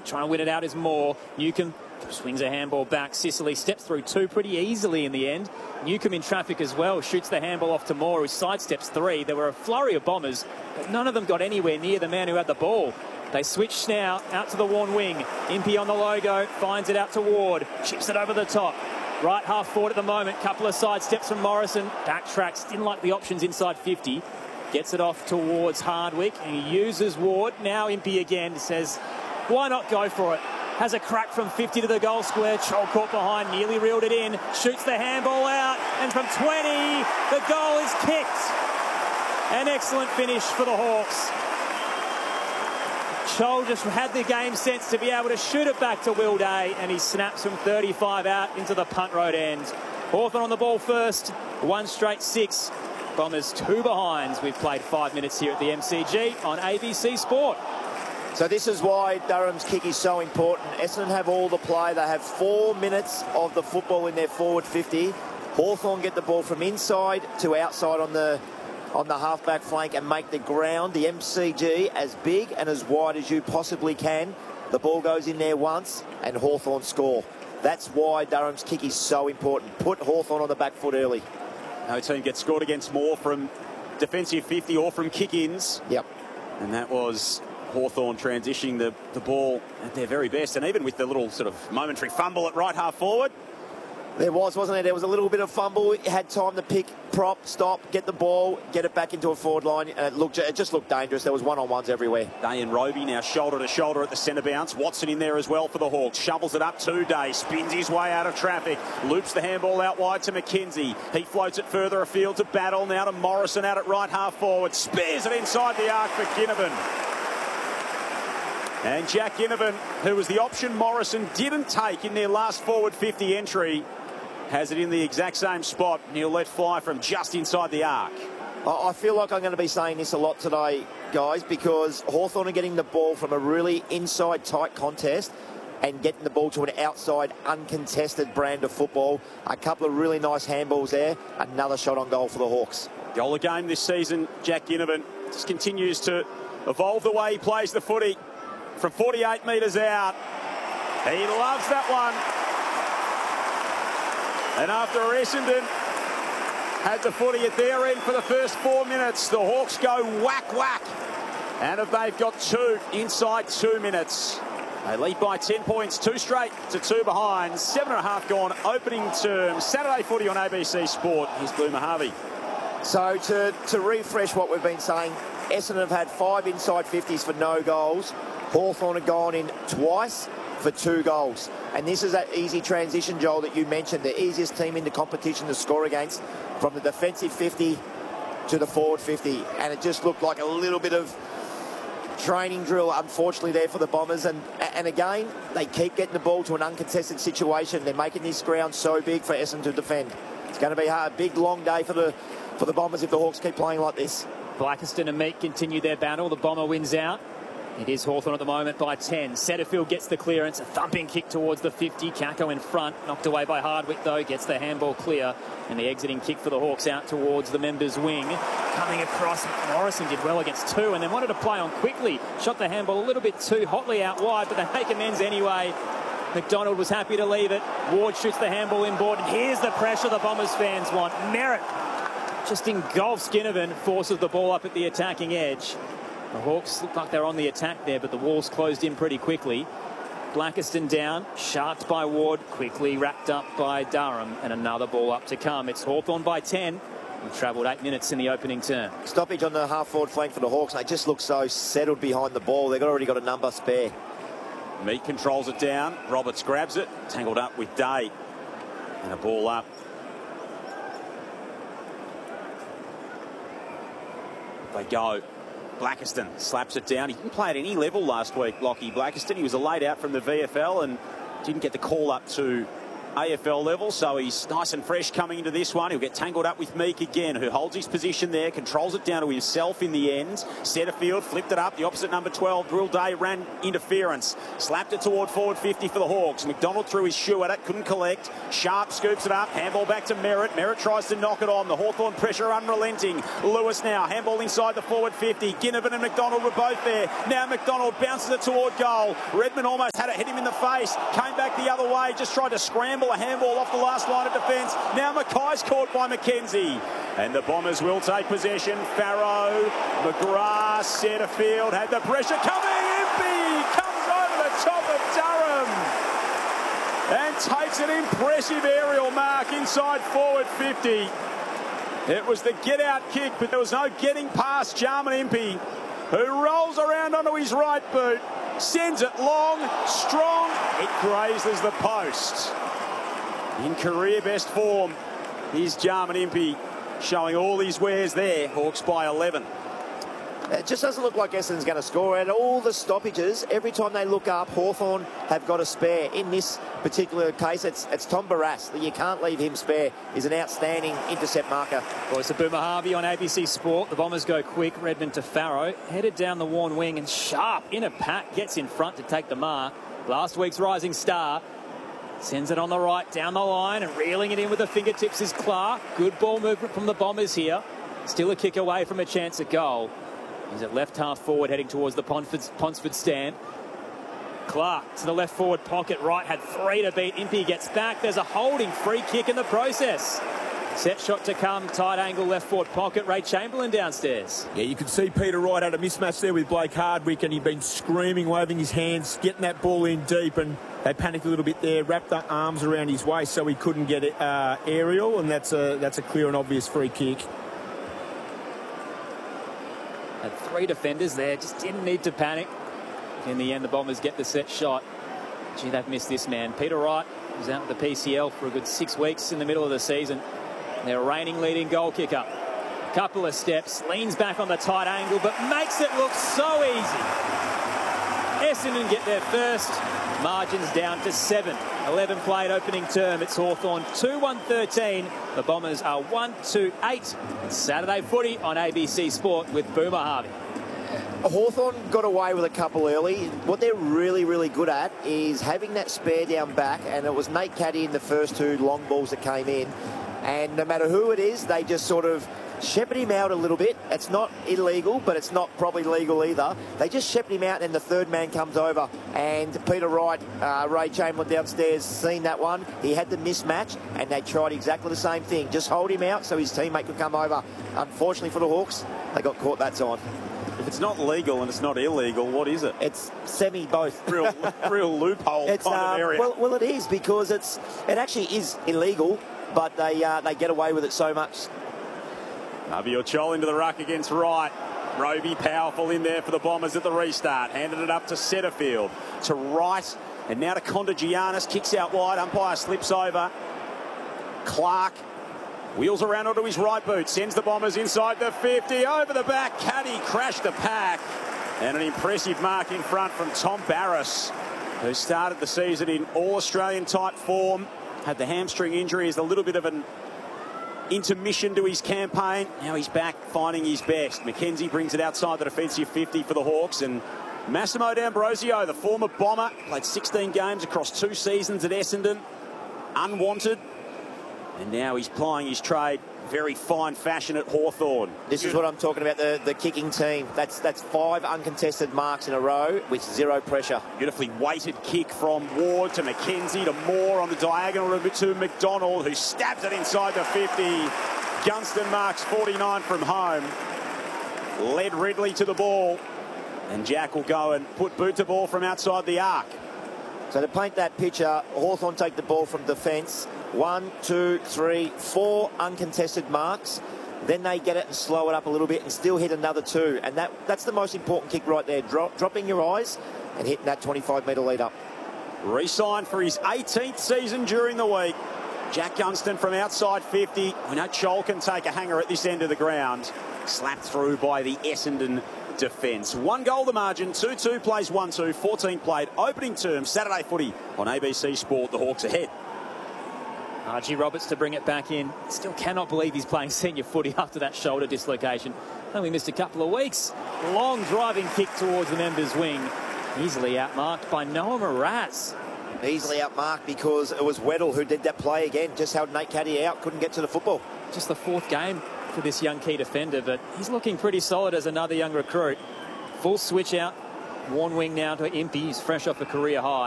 Trying to win it out is Moore. Newcombe swings a handball back. Sicily steps through two pretty easily in the end. Newcombe in traffic as well. Shoots the handball off to Moore, who sidesteps three. There were a flurry of Bombers, but none of them got anywhere near the man who had the ball. They switch now out to the Warn wing. Impey on the logo. Finds it out to Ward. Chips it over the top. Right half forward at the moment. Couple of side steps from Morrison. Backtracks. Didn't like the options inside 50. Gets it off towards Hardwick. And he uses Ward. Now Impey again says, why not go for it? Has a crack from 50 to the goal square. Chol caught behind. Nearly reeled it in. Shoots the handball out. And from 20, the goal is kicked. An excellent finish for the Hawks. Chol just had the game sense to be able to shoot it back to Will Day, and he snaps from 35 out into the punt road end. Hawthorn on the ball first, one straight 6. Bombers 2 behinds. We've played 5 minutes here at the MCG on ABC Sport. So this is why Durham's kick is so important. Essendon have all the play. They have 4 minutes of the football in their forward 50. Hawthorn get the ball from inside to outside on the half-back flank and make the ground, the MCG, as big and as wide as you possibly can. The ball goes in there once and Hawthorn score. That's why Durham's kick is so important. Put Hawthorn on the back foot early. No team gets scored against more from defensive 50 or from kick-ins. Yep. And that was Hawthorn transitioning the ball at their very best. And even with the little sort of momentary fumble at right half forward. There was, wasn't there? There was a little bit of fumble. It had time to pick, prop, stop, get the ball, get it back into a forward line. It just looked dangerous. There was one-on-ones everywhere. Day and Roby now shoulder to shoulder at the centre bounce. Watson in there as well for the Hawks. Shovels it up to Day. Spins his way out of traffic. Loops the handball out wide to McKenzie. He floats it further afield to Battle. Now to Morrison out at right half forward. Spears it inside the arc for Ginnivan. And Jack Ginnivan, who was the option Morrison didn't take in their last forward 50 entry, has it in the exact same spot. And he'll let fly from just inside the arc. I feel like I'm going to be saying this a lot today, guys, because Hawthorn are getting the ball from a really inside tight contest and getting the ball to an outside uncontested brand of football. A couple of really nice handballs there. Another shot on goal for the Hawks. Goal of game this season, Jack Ginnivan just continues to evolve the way he plays the footy from 48 metres out. He loves that one. And after Essendon had the footy at their end for the first 4 minutes, the Hawks go whack, whack. And if they've got 2 inside 2 minutes, they lead by 10 points, 2 straight to 2 behind. 7.5 gone, opening term. Saturday footy on ABC Sport. Here's Boomer Harvey. So to refresh what we've been saying, Essendon have had 5 inside 50s for no goals. Hawthorn have gone in twice for 2 goals. And this is that easy transition, Joel, that you mentioned, the easiest team in the competition to score against, from the defensive 50 to the forward 50. And it just looked like a little bit of training drill, unfortunately, there for the Bombers. And again, they keep getting the ball to an uncontested situation. They're making this ground so big for Essendon to defend. It's going to be a big, long day for the Bombers if the Hawks keep playing like this. Blackiston and Meek continue their battle. The Bomber wins out. It is Hawthorn at the moment by 10. Setterfield gets the clearance. A thumping kick towards the 50. Kako in front. Knocked away by Hardwick, though. Gets the handball clear. And the exiting kick for the Hawks out towards the members' wing. Coming across. Morrison did well against 2 and then wanted to play on quickly. Shot the handball a little bit too hotly out wide, but they make amends anyway. McDonald was happy to leave it. Ward shoots the handball inboard. And here's the pressure the Bombers fans want. Merritt just engulfs Ginnivan. Forces the ball up at the attacking edge. The Hawks look like they're on the attack there, but the walls closed in pretty quickly. Blackiston down, sharked by Ward, quickly wrapped up by Durham, and another ball up to come. It's Hawthorn by 10. We've travelled 8 minutes in the opening term. Stoppage on the half-forward flank for the Hawks. They just look so settled behind the ball. They've already got a number spare. Meek controls it down. Roberts grabs it, tangled up with Day. And a ball up. They go. Blackiston slaps it down. He didn't play at any level last week, Lockie Blackiston. He was a laid out from the VFL and didn't get the call up to AFL level, so he's nice and fresh coming into this one. He'll get tangled up with Meek again, who holds his position there, controls it down to himself in the end. Setterfield flipped it up, the opposite number 12. Drill Day ran interference, slapped it toward forward 50 for the Hawks. McDonald threw his shoe at it, couldn't collect. Sharp scoops it up, handball back to Merritt. Merritt tries to knock it on. The Hawthorn pressure unrelenting. Lewis now, handball inside the forward 50. Ginnivan and McDonald were both there. Now McDonald bounces it toward goal. Redmond almost had it hit him in the face, came back the other way, just tried to scramble a handball off the last line of defence. Now Mackay's caught by McKenzie. And the Bombers will take possession. Farrow, McGrath, Setterfield had the pressure coming. Impey comes over the top of Durham and takes an impressive aerial mark inside forward 50. It was the get-out kick, but there was no getting past Jarman Impey, who rolls around onto his right boot, sends it long, strong. It grazes the post. In career best form, here's Jarman Impey showing all his wares there. Hawks by 11. It just doesn't look like Essendon's going to score. And all the stoppages, every time they look up, Hawthorn have got a spare. In this particular case, it's Tom Barrass. You can't leave him spare. He's an outstanding intercept marker. Well, it's a Boomer Harvey on ABC Sport. The Bombers go quick. Redmond to Farrow. Headed down the worn wing, and Sharp in a pack gets in front to take the mark. Last week's rising star sends it on the right down the line, and reeling it in with the fingertips is Clark. Good ball movement from the Bombers here. Still a kick away from a chance at goal. He's at left half forward heading towards the Ponsford stand. Clark to the left forward pocket. Right had 3 to beat. Impey gets back. There's a holding free kick in the process. Set shot to come. Tight angle left forward pocket. Ray Chamberlain downstairs. Yeah, you could see Peter Wright had a mismatch there with Blake Hardwick, and he'd been screaming, waving his hands, getting that ball in deep, and they panicked a little bit there, wrapped the arms around his waist so he couldn't get it aerial, and that's a clear and obvious free kick. Had 3 defenders there, just didn't need to panic. In the end, the Bombers get the set shot. Gee, they've missed this man. Peter Wright was out with the PCL for a good 6 weeks in the middle of the season. Their reigning leading goal kicker. Couple of steps, leans back on the tight angle, but makes it look so easy. Essendon get their first. Margins down to 7. 11 played opening term. It's Hawthorn 2-1-13. The Bombers are 1-2-8. Saturday footy on ABC Sport with Boomer Harvey. Hawthorn got away with a couple early. What they're really, really good at is having that spare down back, and it was Nate Caddy in the first 2 long balls that came in. And no matter who it is, they just sort of shepherd him out a little bit. It's not illegal, but it's not probably legal either. They just shepherd him out, and the third man comes over. And Peter Wright, Ray Chamberlain downstairs, seen that one. He had the mismatch, and they tried exactly the same thing. Just hold him out so his teammate could come over. Unfortunately for the Hawks, they got caught that time. If it's not legal and it's not illegal, what is it? It's semi-both. Real loophole kind of area. Well, it is, because it actually is illegal, but they get away with it so much. Chol into the ruck against Wright. Roby powerful in there for the Bombers at the restart. Handed it up to Setterfield, to Wright, and now to Kondagiannis. Kicks out wide, umpire slips over. Clark wheels around onto his right boot, sends the Bombers inside the 50, over the back. Caddy crashed the pack, and an impressive mark in front from Tom Barrass, who started the season in all-Australian type form. Had the hamstring injury as a little bit of an intermission to his campaign. Now he's back finding his best. McKenzie brings it outside the defensive 50 for the Hawks, and Massimo D'Ambrosio, the former Bomber, played 16 games across 2 seasons at Essendon, unwanted, and now he's plying his trade very fine fashion at Hawthorn. This is what I'm talking about, the kicking team. That's 5 uncontested marks in a row with 0 pressure. Beautifully weighted kick from Ward to McKenzie to Moore on the diagonal to McDonald, who stabs it inside the 50. Gunston marks 49 from home. Led Ridley to the ball, and Jack will go and put boot to ball from outside the arc. So to paint that picture, Hawthorn take the ball from defence. 1, 2, 3, 4 uncontested marks. Then they get it and slow it up a little bit and still hit another 2. And that's the most important kick right there. Dropping your eyes and hitting that 25-metre lead up. Re-signed for his 18th season during the week. Jack Gunston from outside 50. We know Chol can take a hanger at this end of the ground. Slapped through by the Essendon defence. 1 goal the margin. 2-2 plays 1-2. 14 played. Opening term Saturday footy on ABC Sport. The Hawks ahead. Archie Roberts to bring it back in. Still cannot believe he's playing senior footy after that shoulder dislocation. Only missed a couple of weeks. Long driving kick towards the members' wing. Easily outmarked by Noah Mraz. Easily outmarked because it was Weddle who did that play again. Just held Nate Caddy out, couldn't get to the football. Just the 4th game for this young key defender, but he's looking pretty solid as another young recruit. Full switch out. One wing now to Impey. He's fresh off a career high.